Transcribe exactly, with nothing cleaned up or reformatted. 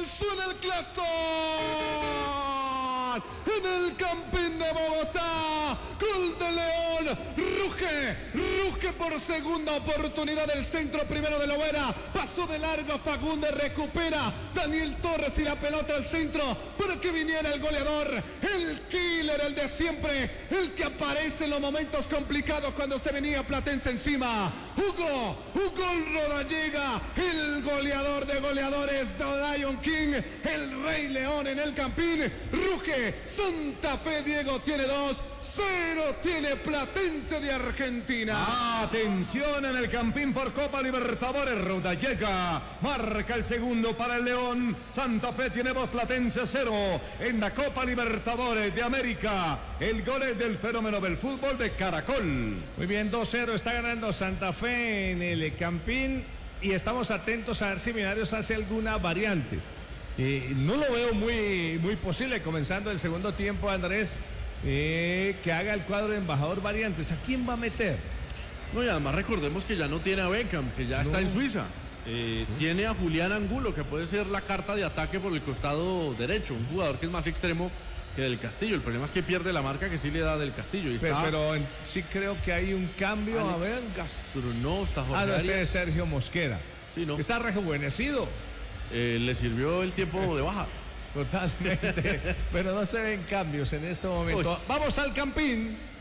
gol, suena el claxon en el Campín de Bogotá, gol de León, ruge, ruge por segunda oportunidad del centro, primero de Lovera, pasó de largo Fagundes, recupera Daniel Torres y la pelota al centro, para que viniera el goleador, el killer, el de siempre, el que aparece en los momentos complicados cuando se venía Platense encima, Hugo, Hugo Rodallega, el goleador de goleadores, The Lion King, el Rey León en el Campín, ruge, Santa Fe, Diego tiene dos, cero tiene Platense de Argentina. Atención en el Campín por Copa Libertadores, Rodallega marca el segundo para el León, Santa Fe tiene dos, Platense cero, en la Copa Libertadores de América, el gol es del fenómeno del fútbol de Caracol. Muy bien, dos cero está ganando Santa Fe en el Campín y estamos atentos a ver si Millonarios hace alguna variante. Eh, no lo veo muy, muy posible, comenzando el segundo tiempo, Andrés, eh, que haga el cuadro de embajador variantes. ¿A quién va a meter? No, y además recordemos que ya no tiene a Beckham, que ya no. está en Suiza. Eh, sí. Tiene a Julián Angulo, que puede ser la carta de ataque por el costado derecho, un jugador que es más extremo que del Castillo. El problema es que pierde la marca que sí le da del Castillo. Y pero, está... pero sí creo que hay un cambio. Alex a ver. Castro, no, está Jorge Ah, no, este Arias. es Sergio Mosquera. Sí, no. Está rejuvenecido. Eh, le sirvió el tiempo de baja. Totalmente. Pero no se ven cambios en este momento. Uy. Vamos al Campín.